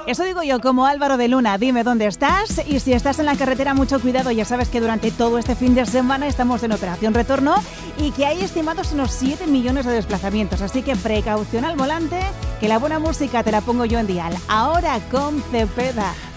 Eso digo yo, como Álvaro de Luna. Dime dónde estás, y si estás en la carretera, mucho cuidado. Ya sabes que durante todo este fin de semana estamos en operación retorno y que hay estimados unos 7 millones de desplazamientos, así que precaución al volante, que la buena música te la pongo yo en dial. Ahora con Cepeda.